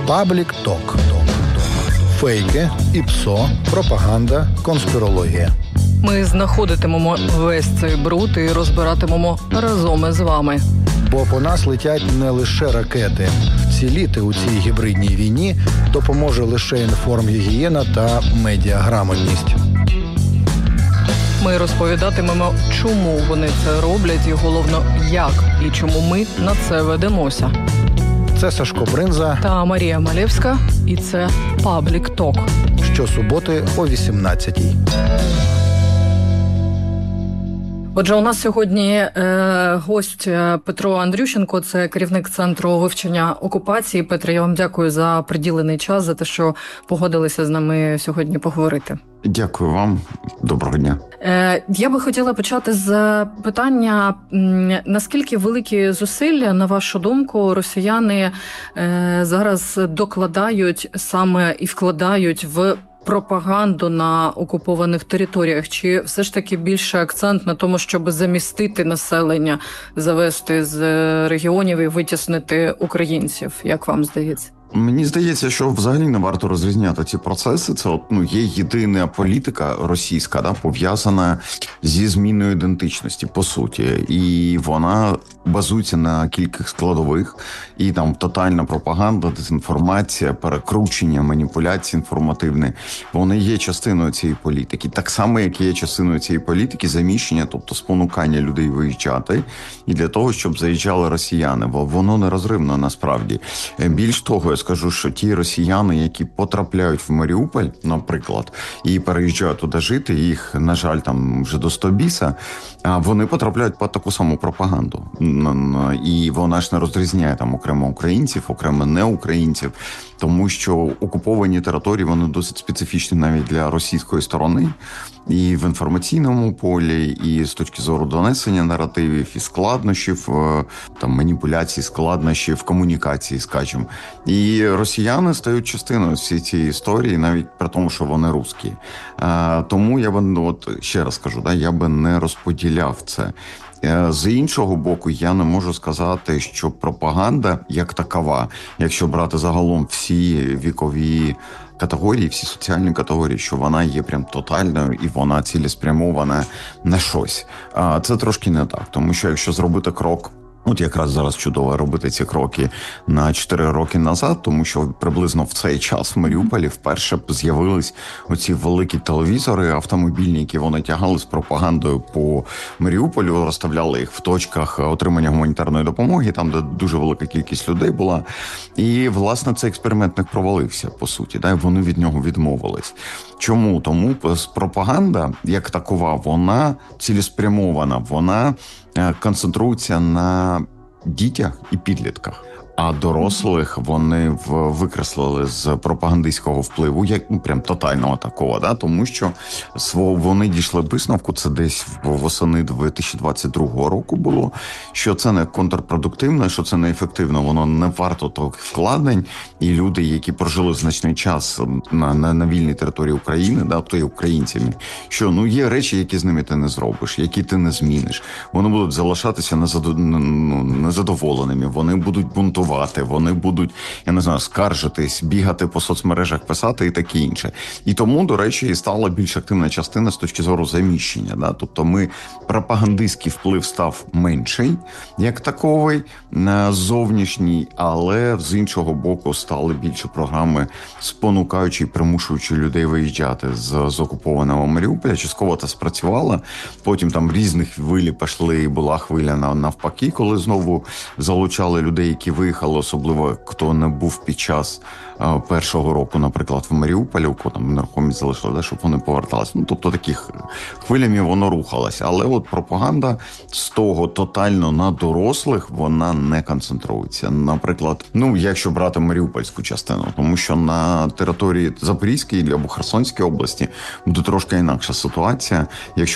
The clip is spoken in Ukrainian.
Паблік Ток. Фейки, ІПСО, пропаганда, конспірологія. Ми знаходитимемо весь цей бруд і розбиратимемо разом із вами. Бо по нас летять не лише ракети. Вціліти у цій гібридній війні допоможе лише інформгігієна та медіаграмотність. Ми розповідатимемо, чому вони це роблять і, головно, як і чому ми на це ведемося. Це Сашко Бринза та Марія Малєвська, і це Паблік Ток. Щосуботи о 18-й. Отже, у нас сьогодні гость Петро Андрющенко, це керівник Центру вивчення окупації. Петро, я вам дякую за приділений час, за те, що погодилися з нами сьогодні поговорити. Дякую вам. Доброго дня. Я би хотіла почати з питання, наскільки великі зусилля, на вашу думку, росіяни зараз докладають саме і вкладають в пропаганду на окупованих територіях? Чи все ж таки більше акцент на тому, щоб замістити населення, завести з регіонів і витіснити українців, як вам здається? Мені здається, що взагалі не варто розрізняти ці процеси. Це є єдина політика російська, пов'язана зі зміною ідентичності, по суті. І вона базується на кількох складових. І там тотальна пропаганда, дезінформація, перекручення, маніпуляції інформативні. Вони є частиною цієї політики. Так само, як є частиною цієї політики заміщення, тобто спонукання людей виїжджати. І для того, щоб заїжджали росіяни. Бо воно нерозривно насправді. Більш того, я скажу, що ті росіяни, які потрапляють в Маріуполь, наприклад, і переїжджають туди жити, їх, на жаль, там вже до 100 біса, вони потрапляють під таку саму пропаганду. І вона ж не розрізняє там окремо українців, окремо неукраїнців, тому що окуповані території, вони досить специфічні навіть для російської сторони, і в інформаційному полі, і з точки зору донесення наративів, і складнощів, там маніпуляцій, складнощів, комунікації, скажімо. І росіяни стають частиною всієї цієї історії, навіть при тому, що вони русські. Тому я би, ще раз кажу, я би не розподіляв це. З іншого боку, я не можу сказати, що пропаганда як такова, якщо брати загалом всі вікові категорії, всі соціальні категорії, що вона є прям тотальною і вона цілеспрямована на щось. Це трошки не так, тому що якщо зробити крок, якраз зараз чудово робити ці кроки на 4 роки назад, тому що приблизно в цей час в Маріуполі вперше з'явились оці великі телевізори автомобільні, які вони тягали з пропагандою по Маріуполю, розставляли їх в точках отримання гуманітарної допомоги, там, де дуже велика кількість людей була. І, власне, цей експеримент не провалився, по суті, і вони від нього відмовились. Чому? Тому пропаганда, як такова, вона цілеспрямована, вона концентрується на дітях і підлітках. А дорослих вони викреслили з пропагандистського впливу, як прям тотального такого, тому що вони дійшли висновку, це десь восени 2022 року було, що це не контрпродуктивно, що це не ефективно, воно не варто того вкладень, і люди, які прожили значний час на вільній території України, то є українцями, що є речі, які з ними ти не зробиш, які ти не зміниш. Вони будуть залишатися незадоволеними, вони будуть бунтувати, вони будуть, скаржитись, бігати по соцмережах, писати і таке інше. І тому, до речі, і стала більш активна частина з точки зору заміщення. Тобто пропагандистський вплив став менший, як таковий, зовнішній, але з іншого боку стали більше програми, спонукаючи і примушуючи людей виїжджати з окупованого Маріуполя. Частково це спрацювало, потім там різні хвилі пішли, і була хвиля навпаки, коли знову залучали людей, які виїхали, особливо хто не був під час першого року, наприклад, в Маріуполі, у кого там нерухомість залишили, щоб вони поверталися. Тобто таких хвилями воно рухалося. Але пропаганда з того тотально на дорослих, вона не концентрується. Наприклад, якщо брати Маріупольську частину, тому що на території Запорізької або Херсонської області буде трошки інакша ситуація. Якщо